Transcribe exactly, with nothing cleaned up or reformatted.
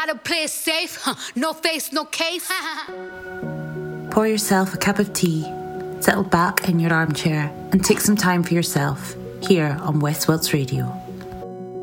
gotta play it safe. Huh. No face, no case. Pour yourself a cup of tea, settle back in your armchair, and take some time for yourself here on West Wilts Radio.